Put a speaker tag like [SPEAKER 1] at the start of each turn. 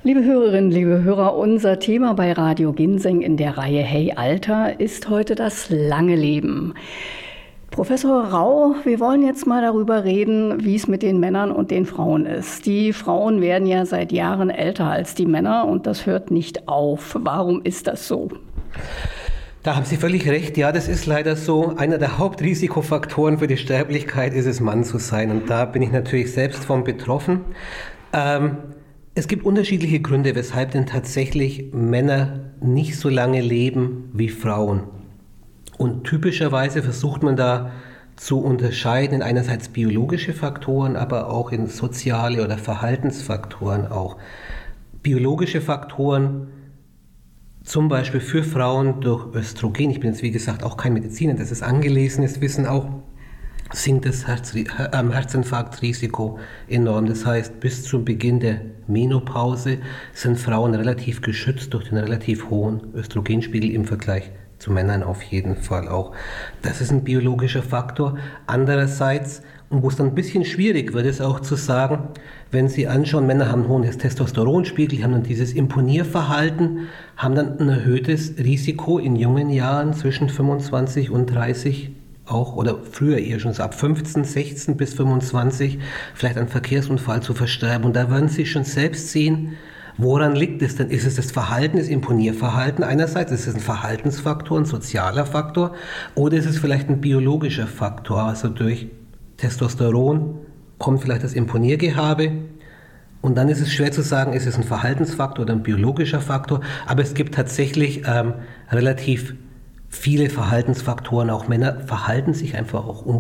[SPEAKER 1] Liebe Hörerinnen, liebe Hörer, unser Thema bei Radio Ginseng in der Reihe Hey Alter ist heute das lange Leben. Professor Rau, wir wollen jetzt mal darüber reden, wie es mit den Männern und den Frauen ist. Die Frauen werden ja seit Jahren älter als die Männer und das hört nicht auf. Warum ist das so?
[SPEAKER 2] Da haben Sie völlig recht. Ja, das ist leider so. Einer der Hauptrisikofaktoren für die Sterblichkeit ist es, Mann zu sein. Und da bin ich natürlich selbst von betroffen. Es gibt unterschiedliche Gründe, weshalb denn tatsächlich Männer nicht so lange leben wie Frauen. Und typischerweise versucht man da zu unterscheiden in einerseits biologische Faktoren, aber auch in soziale oder Verhaltensfaktoren auch. Biologische Faktoren, zum Beispiel für Frauen durch Östrogen, ich bin jetzt wie gesagt auch kein Mediziner, das ist angelesenes Wissen auch, sinkt das Herzinfarktrisiko enorm. Das heißt, bis zum Beginn der Menopause sind Frauen relativ geschützt durch den relativ hohen Östrogenspiegel im Vergleich zu Männern auf jeden Fall auch. Das ist ein biologischer Faktor. Andererseits, und wo es dann ein bisschen schwierig wird, ist auch zu sagen, wenn Sie anschauen, Männer haben einen hohen Testosteronspiegel, haben dann dieses Imponierverhalten, haben dann ein erhöhtes Risiko in jungen Jahren zwischen 25 und 30 auch, oder früher eher schon so ab 15, 16 bis 25, vielleicht einen Verkehrsunfall zu versterben. Und da werden Sie schon selbst sehen, woran liegt es denn? Ist es das Verhalten, das Imponierverhalten einerseits? Ist es ein Verhaltensfaktor, ein sozialer Faktor? Oder ist es vielleicht ein biologischer Faktor? Also durch Testosteron kommt vielleicht das Imponiergehabe. Und dann ist es schwer zu sagen, ist es ein Verhaltensfaktor oder ein biologischer Faktor. Aber es gibt tatsächlich relativ viele Verhaltensfaktoren. Auch Männer verhalten sich einfach auch